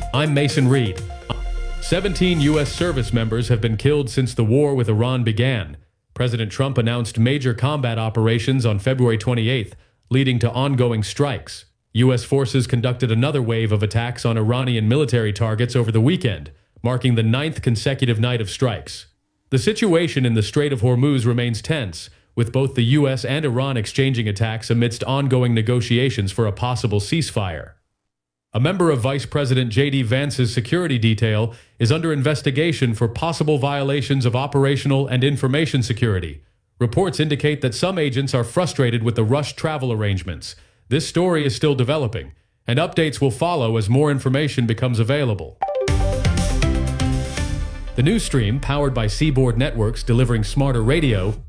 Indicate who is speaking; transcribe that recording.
Speaker 1: I'm Mason Reed. 17 U.S. service members have been killed since the war with Iran began. President Trump announced major combat operations on February 28th, leading to ongoing strikes. U.S. forces conducted another wave of attacks on Iranian military targets over the weekend, marking the 9th consecutive night of strikes. The situation in the Strait of Hormuz remains tense, with both the U.S. and Iran exchanging attacks amidst ongoing negotiations for a possible ceasefire. A member of Vice President J.D. Vance's security detail is under investigation for possible violations of operational and information security. Reports indicate that some agents are frustrated with the rushed travel arrangements. This story is still developing, and updates will follow as more information becomes available. The news stream, powered by Seaboard Networks delivering smarter radio,